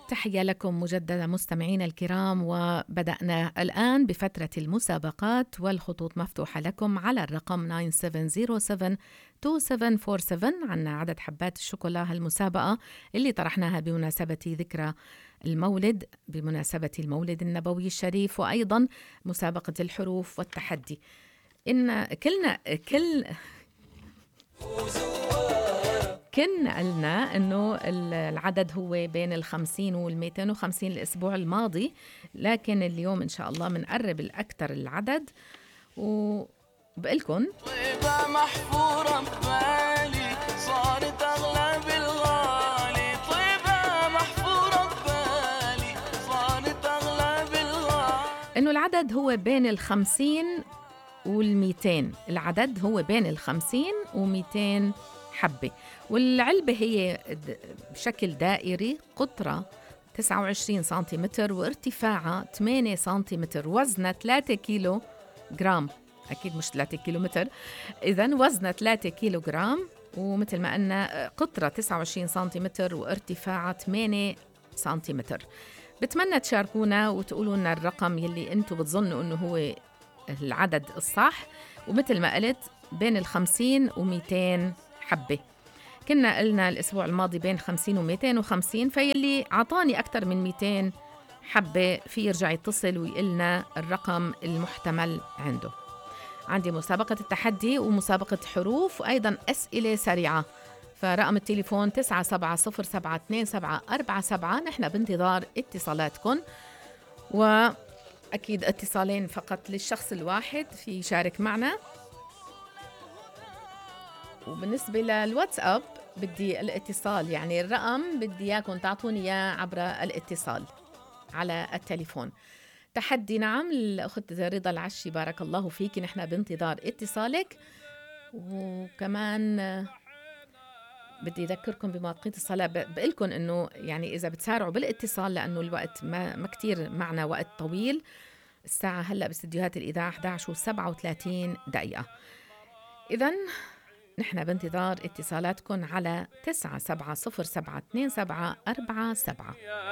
تحية لكم مجددا مستمعين الكرام، وبدأنا الآن بفترة المسابقات والخطوط مفتوحة لكم على الرقم 97072747. عنا عدد حبات الشوكولا المسابقة اللي طرحناها بمناسبة ذكرى المولد، بمناسبة المولد النبوي الشريف، وأيضا مسابقة الحروف والتحدي. إن كنا قلنا إنه العدد هو بين 50 وال250 الأسبوع الماضي، لكن اليوم إن شاء الله منقرب الأكثر العدد، وبقلكن طيبة محفورة ببالي صارت أغلى بالغالي، طيبة محفورة ببالي صارت أغلى بالغالي. إنه العدد هو بين 50 وال200، العدد هو بين 50 و200 حبة، والعلبة هي بشكل دائري، قطرة 29 سنتيمتر وارتفاعها 8 سنتيمتر، وزنها 3 كيلو جرام، أكيد مش 3 كيلو متر، إذن وزنها 3 كيلو جرام، ومثل ما قلنا قطرة 29 سنتيمتر وارتفاعها 8 سنتيمتر. بتمنى تشاركونا وتقولوا لنا الرقم يلي أنتوا بتظنوا أنه هو العدد الصح، ومثل ما قلت بين 50 و200 حبة. كنا قلنا الأسبوع الماضي بين 50 و250، فيلي عطاني أكتر من 200 حبة في يرجع يتصل ويقلنا الرقم المحتمل عنده. عندي مسابقة التحدي ومسابقة حروف وأيضا أسئلة سريعة، فرقم التليفون 97072747. نحن بانتظار اتصالاتكم، وأكيد اتصالين فقط للشخص الواحد في يشارك معنا. وبالنسبة للواتساب بدي الاتصال، يعني الرقم بدي إياكم تعطوني إياه عبر الاتصال على التليفون. تحدي نعم الأخت رضا العشي، بارك الله فيك، نحن بانتظار اتصالك. وكمان بدي أذكركم بمواقيت الصلاة، بقلكم إنه يعني إذا بتسارعوا بالاتصال لأنه الوقت ما كتير معنا وقت طويل. الساعة هلأ باستديوهات الإذاعة 11:37. إذن نحن بانتظار اتصالاتكم على 97072747.